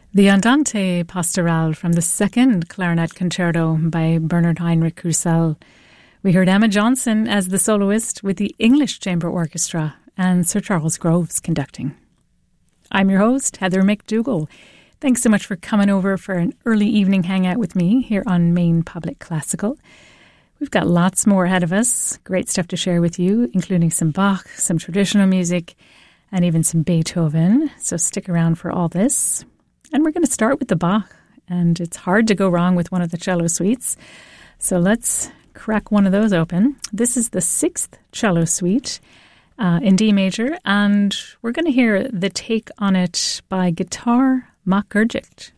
The Andante Pastorale from the second clarinet concerto by Bernard Heinrich Roussel. We heard Emma Johnson as the soloist with the English Chamber Orchestra and Sir Charles Groves conducting. I'm your host, Heather McDougall. Thanks so much for coming over for an early evening hangout with me here on Maine Public Classical. We've got lots more ahead of us, great stuff to share with you, including some Bach, some traditional music, and even some Beethoven. So stick around for all this. And we're going to start with the Bach, and it's hard to go wrong with one of the cello suites. So let's crack one of those open. This is the sixth cello suite in D major, and we're going to hear the take on it by Guitar Mach Gurgicht.